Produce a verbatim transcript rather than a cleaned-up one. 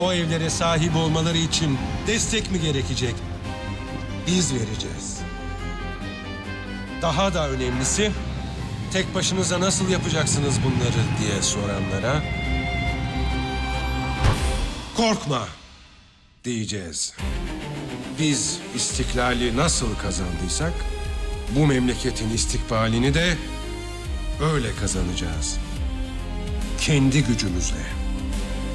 O evlere sahip olmaları için destek mi gerekecek? Biz vereceğiz. Daha da önemlisi, tek başınıza nasıl yapacaksınız bunları diye soranlara korkma diyeceğiz. Biz istiklali nasıl kazandıysak bu memleketin istikbalini de öyle kazanacağız. Kendi gücümüzle.